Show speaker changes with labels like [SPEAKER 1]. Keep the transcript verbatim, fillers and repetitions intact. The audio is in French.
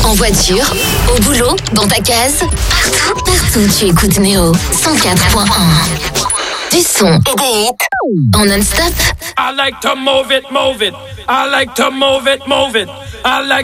[SPEAKER 1] En voiture, au boulot, dans ta case, partout, partout tu écoutes Néo cent quatre point un. Du son et des hits en non-stop.
[SPEAKER 2] I like to move it, move it. I like to move it, move it. I like